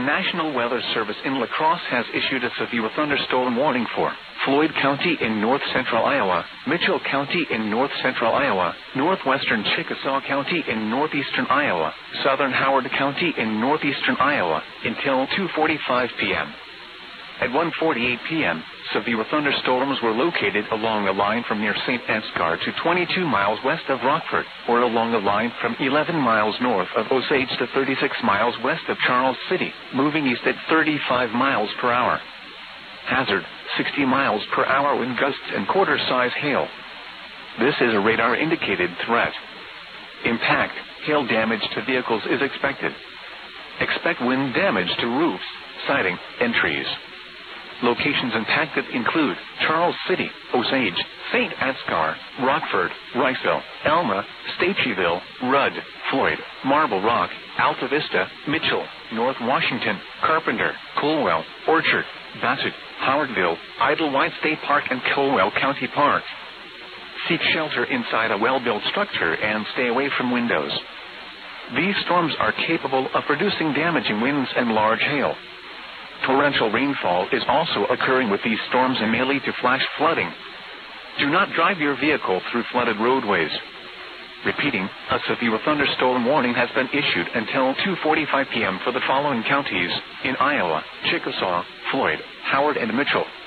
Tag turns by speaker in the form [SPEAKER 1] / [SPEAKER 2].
[SPEAKER 1] National Weather Service in La Crosse has issued a severe thunderstorm warning for Floyd County in north-central Iowa, Mitchell County in north-central Iowa, northwestern Chickasaw County in northeastern Iowa, southern Howard County in northeastern Iowa, until 2:45 p.m. At 1:48 p.m., severe thunderstorms were located along the line from near St. Ansgar to 22 miles west of Rockford, or along the line from 11 miles north of Osage to 36 miles west of Charles City, moving east at 35 miles per hour. Hazard, 60 miles per hour wind gusts and quarter-size hail. This is a radar-indicated threat. Impact, hail damage to vehicles is expected. Expect wind damage to roofs, siding, and trees. Locations impacted include Charles City, Osage, St. Ansgar, Rockford, Riceville, Elma, Staceyville, Rudd, Floyd, Marble Rock, Alta Vista, Mitchell, North Washington, Carpenter, Colwell, Orchard, Bassett, Howardville, Idlewild State Park, and Colwell County Park. Seek shelter inside a well-built structure and stay away from windows. These storms are capable of producing damaging winds and large hail. Torrential rainfall is also occurring with these storms and may lead to flash flooding. Do not drive your vehicle through flooded roadways. Repeating, a severe thunderstorm warning has been issued until 2:45 p.m. for the following counties in Iowa: Chickasaw, Floyd, Howard, and Mitchell.